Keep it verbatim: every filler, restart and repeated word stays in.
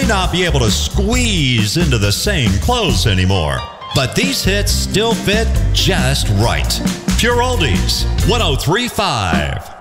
not be able to squeeze into the same clothes anymore. But these hits still fit just right. Pure Oldies, one oh three point five.